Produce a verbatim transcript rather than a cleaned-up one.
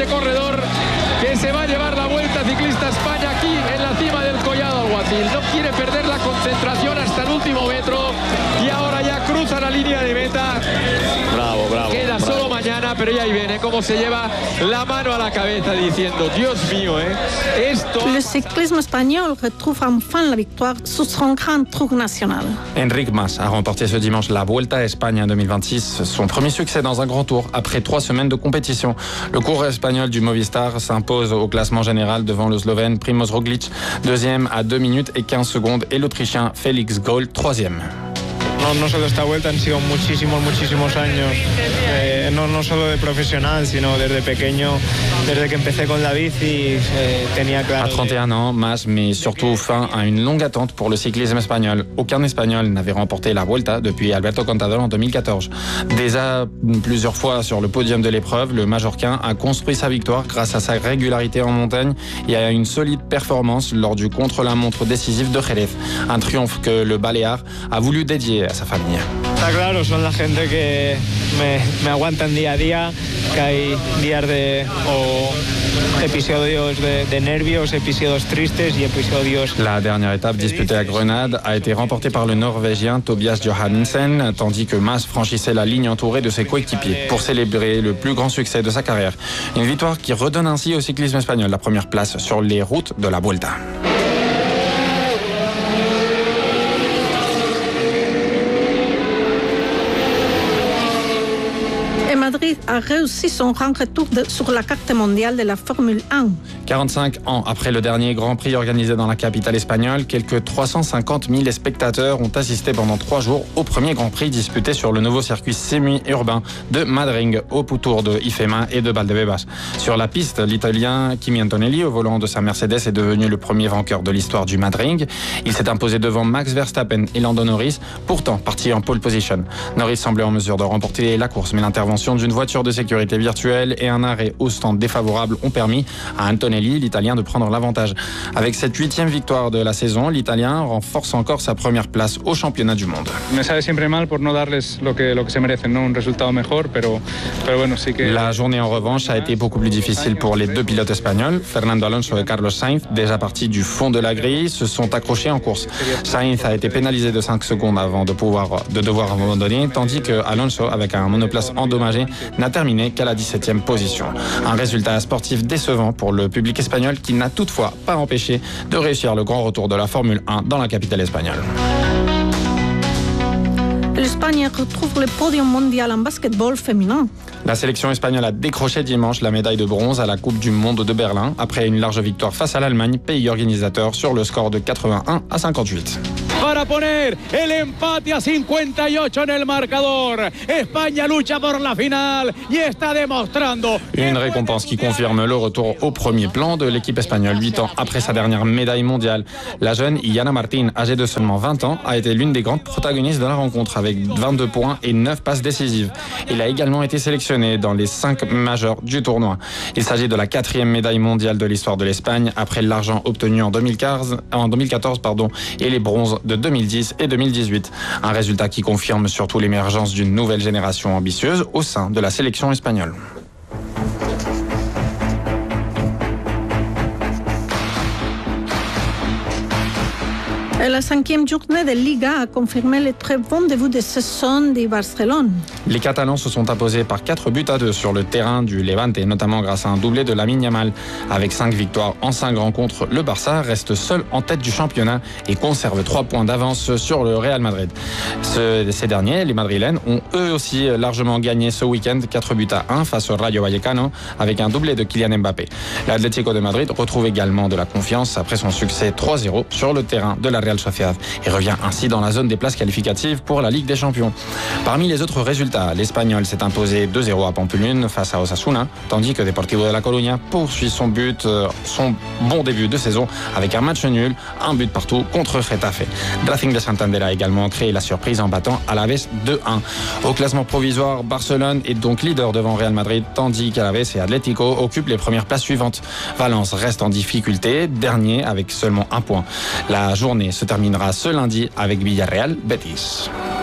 este corredor que se va a llevar la Vuelta Ciclista España aquí en la cima del Collado Alguacil. No quiere perder la concentración hasta el último metro y ahora ya cruza la línea de meta. Bravo, bravo. Queda bravo. solo mañana, pero ya ahí ven, ¿eh? Cómo se lleva la mano a la cabeza diciendo, Dios mío, ¿eh? Esto... Le cyclisme espagnol retrouve enfin la victoire sur son grand tour national. Enric Mas a remporté ce dimanche la Vuelta à Espagne en deux mille vingt-six, son premier succès dans un grand tour après trois semaines de compétition. Le coureur espagnol du Movistar s'impose au classement général devant le Slovène Primož Roglič, deuxième à deux minutes et quinze secondes, et l'Autrichien Félix Gall, troisième. No, no solo esta vuelta, han sido muchísimos, muchísimos años, eh, no, no solo de profesional, sino desde pequeño, desde que empecé con la bici, eh, tenía claro... À trente et un ans, Mas met surtout fin à une longue attente pour le cyclisme espagnol. Aucun Espagnol n'avait remporté la Vuelta depuis Alberto Contador en deux mille quatorze. Déjà plusieurs fois sur le podium de l'épreuve, le Majorquin a construit sa victoire grâce à sa régularité en montagne et à une solide performance lors du contre-la-montre décisif de Jerez. Un triomphe que le Baléare a voulu dédier à sa famille. Está claro, son la gente que me, me aguantan día a día, que hay días de o episodios de, de nervios, episodios tristes y episodios... La dernière étape disputée à Grenade a été remportée par le Norvégien Tobias Johansen, tandis que Mas franchissait la ligne entouré de ses coéquipiers pour célébrer le plus grand succès de sa carrière. Une victoire qui redonne ainsi au cyclisme espagnol la première place sur les routes de la Vuelta. Madrid a réussi son grand retour de, sur la carte mondiale de la Formule un. quarante-cinq ans après le dernier Grand Prix organisé dans la capitale espagnole, quelques trois cent cinquante mille spectateurs ont assisté pendant trois jours au premier Grand Prix disputé sur le nouveau circuit semi-urbain de Madrid, au pourtour de Ifema et de Valdebebas. Sur la piste, l'Italien Kimi Antonelli, au volant de sa Mercedes, est devenu le premier vainqueur de l'histoire du Madrid. Il s'est imposé devant Max Verstappen et Lando Norris, pourtant parti en pole position. Norris semblait en mesure de remporter la course, mais l'intervention d'une voiture de sécurité virtuelle et un arrêt au stand défavorable ont permis à Antonelli, l'Italien, de prendre l'avantage. Avec cette huitième victoire de la saison, l'Italien renforce encore sa première place au championnat du monde. Me sabe siempre mal por no darles lo que, lo que se merecen, ¿no? Un resultado mejor, pero, pero bueno, sí que... La journée en revanche a été beaucoup plus difficile pour les deux pilotes espagnols. Fernando Alonso et Carlos Sainz, déjà partis du fond de la grille, se sont accrochés en course. Sainz a été pénalisé de cinq secondes avant de, pouvoir, de devoir abandonner, tandis que Alonso, avec un monoplace endommagé, n'a terminé qu'à la dix-septième position. Un résultat sportif décevant pour le public espagnol qui n'a toutefois pas empêché de réussir le grand retour de la Formule un dans la capitale espagnole. L'Espagne retrouve le podium mondial en basketball féminin. La sélection espagnole a décroché dimanche la médaille de bronze à la Coupe du Monde de Berlin après une large victoire face à l'Allemagne, pays organisateur, sur le score de quatre-vingt-un à cinquante-huit. Para poner el empate a cincuenta y ocho en el marcador. España lucha por la final y está demostrando. Une récompense qui confirme le retour au premier plan de l'équipe espagnole huit ans après sa dernière médaille mondiale. La jeune Iana Martín, âgée de seulement vingt ans, a été l'une des grandes protagonistes de la rencontre avec vingt-deux points et neuf passes décisives. Il a également été sélectionné dans les cinq majeurs du tournoi. Il s'agit de la quatrième médaille mondiale de l'histoire de l'Espagne après l'argent obtenu en deux mille quinze, en deux mille quatorze pardon, et les bronzes de deux mille dix et deux mille dix-huit. Un résultat qui confirme surtout l'émergence d'une nouvelle génération ambitieuse au sein de la sélection espagnole. Et la cinquième journée de Liga a confirmé le très bon début de saison de Barcelone. Les Catalans se sont imposés par quatre buts à deux sur le terrain du Levante, notamment grâce à un doublé de Lamine Yamal. Avec cinq victoires en cinq rencontres, le Barça reste seul en tête du championnat et conserve trois points d'avance sur le Real Madrid. Ce, ces derniers, les Madrilènes, ont eux aussi largement gagné ce week-end, quatre buts à un face au Rayo Vallecano, avec un doublé de Kylian Mbappé. L'Atlético de Madrid retrouve également de la confiance après son succès trois zéro sur le terrain de la Real Sociedad et revient ainsi dans la zone des places qualificatives pour la Ligue des Champions. Parmi les autres résultats, l'Espagnol s'est imposé deux zéro à Pampelune face à Osasuna, tandis que Deportivo de La Coruña poursuit son but, son bon début de saison avec un match nul, un but partout contre Getafe. Racing de Santander a également créé la surprise en battant Alavés deux un. Au classement provisoire, Barcelone est donc leader devant Real Madrid, tandis qu'Alavés et Atlético occupent les premières places suivantes. Valence reste en difficulté, dernier avec seulement un point. La journée se terminera ce lundi avec Villarreal Betis.